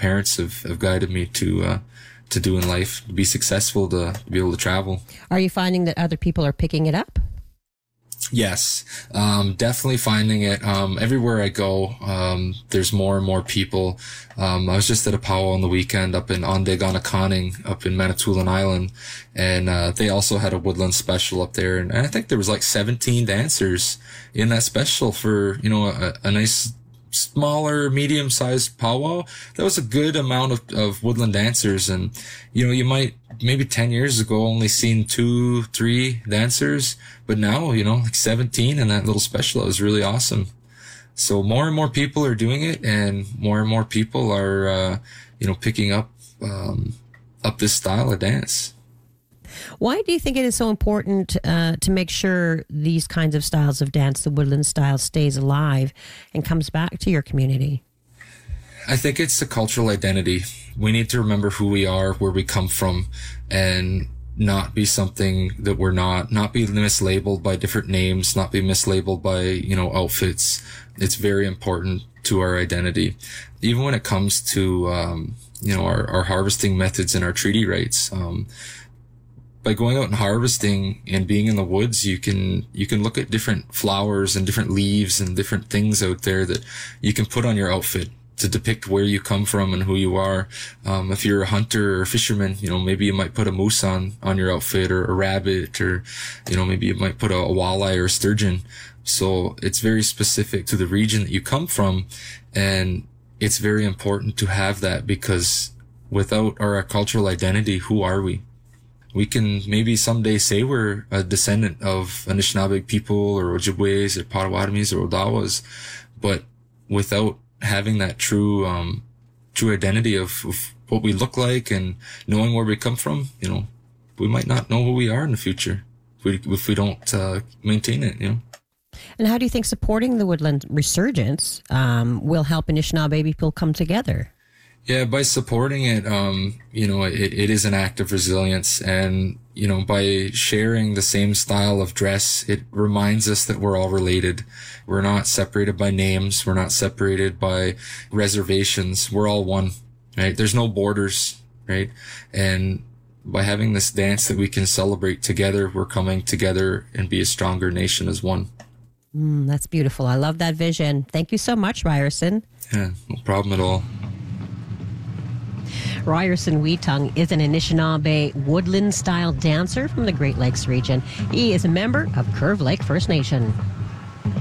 parents have guided me to do in life, to be successful, to be able to travel. Are you finding that other people are picking it up? Yes, definitely finding it. Everywhere I go, there's more and more people. I was just at a powwow on the weekend up in Ondegonakaning, up in Manitoulin Island, and they also had a woodland special up there. And I think there was like 17 dancers in that special for, a nice smaller, medium-sized powwow. That was a good amount of woodland dancers. And, you might maybe 10 years ago only seen 2-3 dancers, but now, like 17 in that little special. It was really awesome. So more and more people are doing it, and more people are, picking up this style of dance. Why do you think it is so important to make sure these kinds of styles of dance, the woodland style, stays alive and comes back to your community? I think it's the cultural identity. We need to remember who we are, where we come from, and not be something that we're not be mislabeled by different names, not be mislabeled by, outfits. It's very important to our identity. Even when it comes to, our harvesting methods and our treaty rights. By going out and harvesting and being in the woods, you can look at different flowers and different leaves and different things out there that you can put on your outfit to depict where you come from and who you are. If you're a hunter or a fisherman, maybe you might put a moose on your outfit, or a rabbit, or, maybe you might put a walleye or a sturgeon. So it's very specific to the region that you come from. And it's very important to have that, because without our cultural identity, who are we? We can maybe someday say we're a descendant of Anishinaabe people, or Ojibways, or Potawatomis, or Odawas, but without having that true identity of what we look like and knowing where we come from, we might not know who we are in the future if we don't maintain it, And how do you think supporting the woodland resurgence will help Anishinaabe people come together? Yeah, by supporting it, it is an act of resilience. And, by sharing the same style of dress, it reminds us that we're all related. We're not separated by names. We're not separated by reservations. We're all one, right? There's no borders, right? And by having this dance that we can celebrate together, we're coming together and be a stronger nation as one. That's beautiful. I love that vision. Thank you so much, Ryerson. Yeah, no problem at all. Ryerson Weetung is an Anishinaabe woodland-style dancer from the Great Lakes region. He is a member of Curve Lake First Nation.